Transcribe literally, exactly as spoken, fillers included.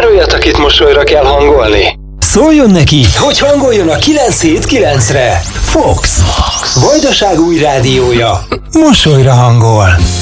olyat, akit mosolyra kell hangolni? Szóljon neki, hogy hangoljon a kilenc hét kilencre. Fox. Vajdaság új rádiója. Mosolyra hangol.